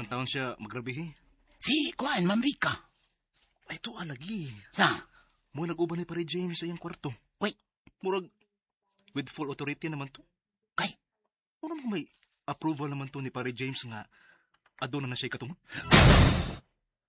man taon siya magrabihi. Si Kuan, Ma'am Rika. Ay, ito alagi. Sa? Mo nag-uban ni Pare James sa iyang kwarto. Wait. Murag, with full authority naman to. Kay? Murag may approval naman to ni Pare James nga aduna na siya katungod.